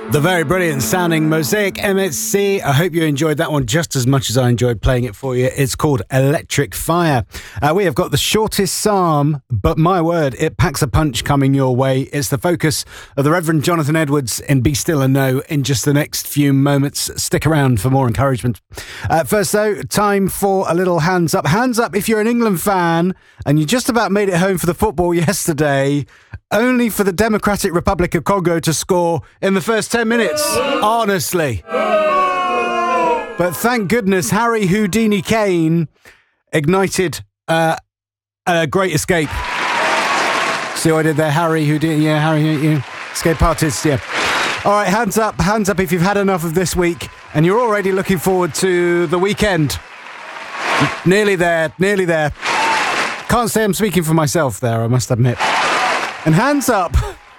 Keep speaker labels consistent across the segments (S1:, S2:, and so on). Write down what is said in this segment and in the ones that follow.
S1: The very brilliant sounding Mosaic MSC. I hope you enjoyed that one just as much as I enjoyed playing it for you. It's called Electric Fire. We have got the shortest psalm, but my word, it packs a punch coming your way. It's the focus of the Reverend Jonathan Edwards in Be Still and Know in just the next few moments. Stick around for more encouragement. First though, time for a little hands up. Hands up if you're an England fan and you just about made it home for the football yesterday, only for the Democratic Republic of Congo to score in the first 10 minutes. Honestly. But thank goodness Harry Houdini Kane ignited a great escape. See what I did there? Harry Houdini. Yeah, Harry Houdini. Escape artist, yeah. All right, hands up if you've had enough of this week and you're already looking forward to the weekend. Nearly there. Can't say I'm speaking for myself there, I must admit. And hands up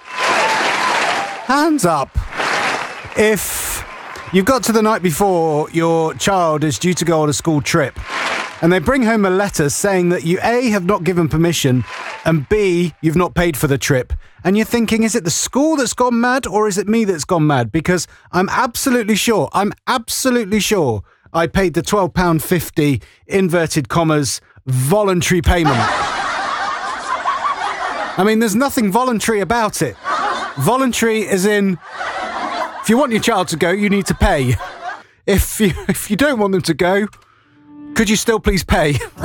S1: if you've got to the night before your child is due to go on a school trip and they bring home a letter saying that you A, have not given permission, and B, you've not paid for the trip. And you're thinking, is it the school that's gone mad or is it me that's gone mad? Because I'm absolutely sure I paid the £12.50 inverted commas voluntary payment. I mean, there's nothing voluntary about it. Voluntary as in, if you want your child to go, you need to pay. If you don't want them to go, could you still please pay?